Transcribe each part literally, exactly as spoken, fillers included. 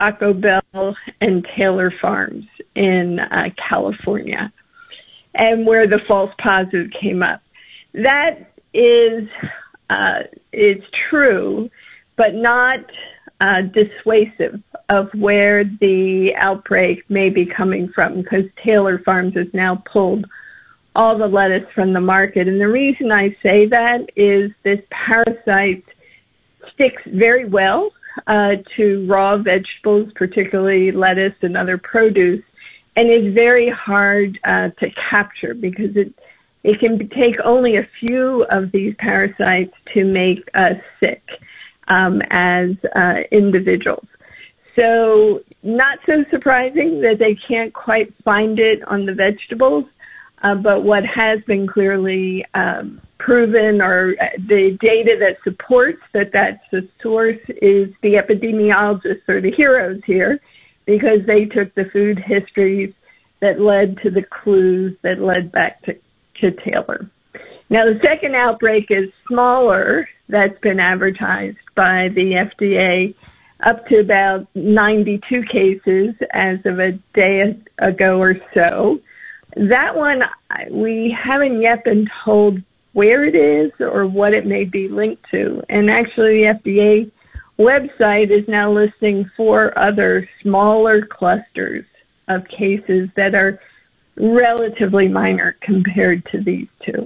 Taco Bell and Taylor Farms in uh, California, and where the false positive came up. That is, uh, it's true, but not uh, dissuasive of where the outbreak may be coming from, because Taylor Farms has now pulled all the lettuce from the market. And the reason I say that is this parasite sticks very well uh, to raw vegetables, particularly lettuce and other produce, and is very hard uh, to capture because it it can take only a few of these parasites to make us sick um, as uh, individuals. So not so surprising that they can't quite find it on the vegetables, uh, but what has been clearly um, proven, or the data that supports that that's the source, is the epidemiologists are the heroes here, because they took the food histories that led to the clues that led back to, to Taylor. Now, the second outbreak is smaller. That's been advertised by the F D A, up to about ninety-two cases as of a day ago or so. That one, we haven't yet been told where it is or what it may be linked to. And actually, the F D A website is now listing four other smaller clusters of cases that are relatively minor compared to these two.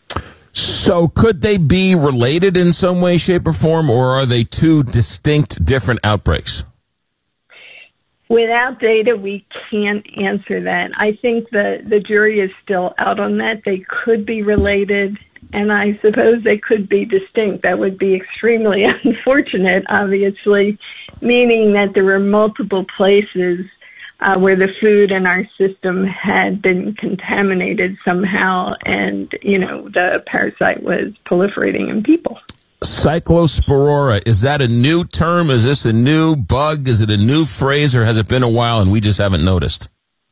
So could they be related in some way, shape, or form, or are they two distinct, different outbreaks? Without data, we can't answer that. I think the, the jury is still out on that. They could be related, and I suppose they could be distinct. That would be extremely unfortunate, obviously, meaning that there were multiple places uh, where the food in our system had been contaminated somehow, and, you know, the parasite was proliferating in people. Cyclospora, is that a new term? Is this a new bug? Is it a new phrase, or has it been a while and we just haven't noticed?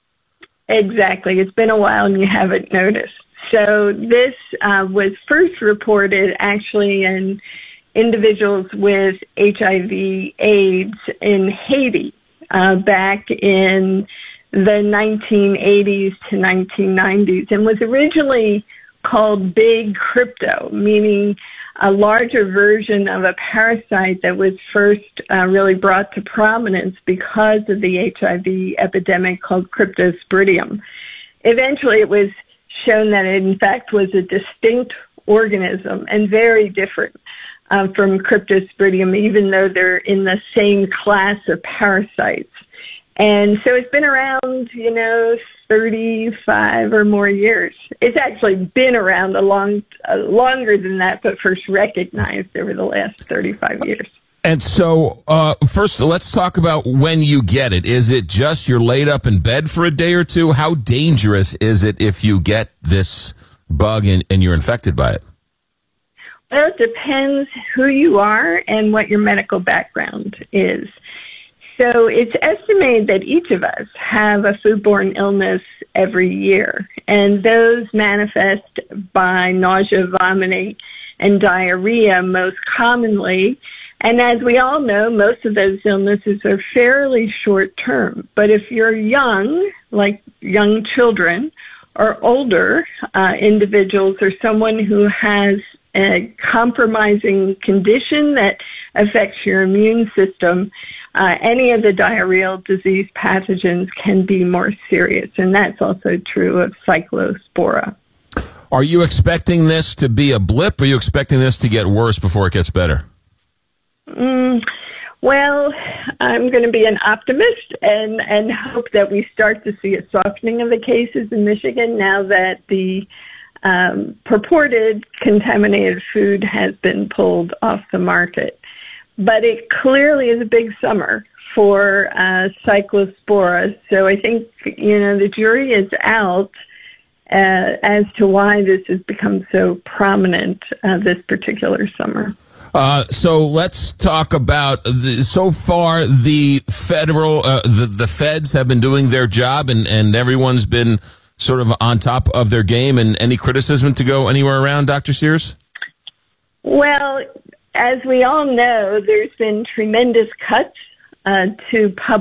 Exactly. It's been a while and you haven't noticed. So this uh, was first reported actually in individuals with H I V AIDS in Haiti uh, back in the nineteen eighties to nineteen nineties, and was originally called big crypto, meaning a larger version of a parasite that was first uh, really brought to prominence because of the H I V epidemic, called Cryptosporidium. Eventually, it was shown that it, in fact, was a distinct organism and very different uh, from Cryptosporidium, even though they're in the same class of parasites. And so it's been around, you know, thirty-five or more years. It's actually been around a long, uh, longer than that, but first recognized over the last thirty-five years. And so, uh, first, let's talk about when you get it. Is it just you're laid up in bed for a day or two? How dangerous is it if you get this bug and, and you're infected by it? Well, it depends who you are and what your medical background is. So it's estimated that each of us have a foodborne illness every year, and those manifest by nausea, vomiting, and diarrhea most commonly. And as we all know, most of those illnesses are fairly short-term. But if you're young, like young children, or older uh, individuals, or someone who has a compromising condition that affects your immune system, Uh, any of the diarrheal disease pathogens can be more serious, and that's also true of Cyclospora. Are you expecting this to be a blip, or are you expecting this to get worse before it gets better? Mm, well, I'm going to be an optimist and, and hope that we start to see a softening of the cases in Michigan now that the um, purported contaminated food has been pulled off the market. But it clearly is a big summer for uh, Cyclospora. So I think, you know, the jury is out uh, as to why this has become so prominent uh, this particular summer. Uh, so let's talk about the, so far the federal, uh, the, the feds have been doing their job, and, and everyone's been sort of on top of their game. And any criticism to go anywhere around, Doctor Sears? Well, as we all know, there's been tremendous cuts uh, to public